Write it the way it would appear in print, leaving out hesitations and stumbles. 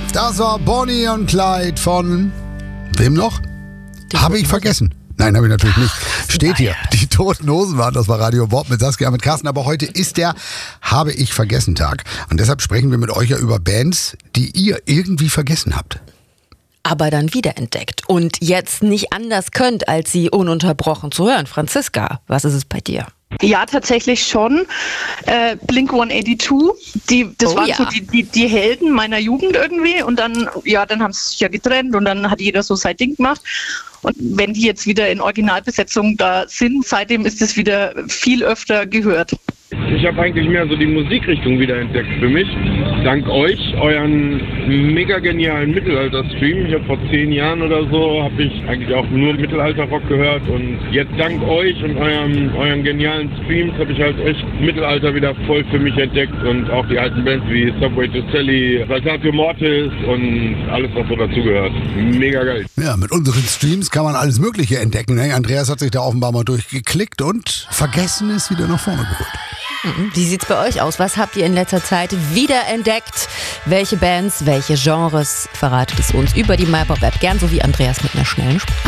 Das war Bonnie und Clyde von wem noch? Habe ich vergessen. Nein, habe ich natürlich nicht. Steht hier. Die Toten Hosen waren das bei Radio Bob mit Saskia, mit Carsten. Aber heute ist der Habe ich vergessen Tag. Und deshalb sprechen wir mit euch ja über Bands, die ihr irgendwie vergessen habt. Aber dann wiederentdeckt und jetzt nicht anders könnt, als sie ununterbrochen zu hören. Franziska, was ist es bei dir? Ja, tatsächlich schon. Blink-182, das waren so die Helden meiner Jugend irgendwie. Und dann haben sie sich ja getrennt und dann hat jeder so sein Ding gemacht. Und wenn die jetzt wieder in Originalbesetzung da sind, seitdem ist es wieder viel öfter gehört. Ich habe eigentlich mehr so die Musikrichtung wiederentdeckt für mich. Dank euch, euren mega genialen Mittelalter-Stream. Ich habe vor 10 Jahren oder so, habe ich eigentlich auch nur Mittelalter-Rock gehört. Und jetzt dank euch und euren genialen Streams habe ich halt echt Mittelalter wieder voll für mich entdeckt. Und auch die alten Bands wie Subway to Sally, Saltatio Mortis und alles, was so dazugehört. Mega geil. Ja, mit unseren Streams kann man alles Mögliche entdecken. Ne? Andreas hat sich da offenbar mal durchgeklickt und vergessen ist wieder nach vorne geholt. Wie sieht's bei euch aus? Was habt ihr in letzter Zeit wiederentdeckt? Welche Bands, welche Genres? Verratet es uns über die MyPop-App. Gern so wie Andreas mit einer schnellen Sprache.